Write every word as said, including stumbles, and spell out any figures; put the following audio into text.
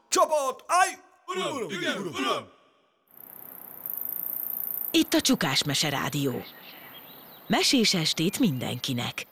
Csapat, állj! Uram, uram, igen, uram, uram! Itt a Csukás Mese Rádió. Mesés estét mindenkinek!